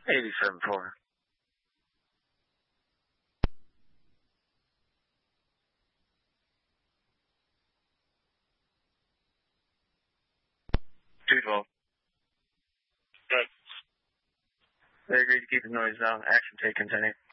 87-4. $212. They agreed to keep the noise down. Action taken, 10-8.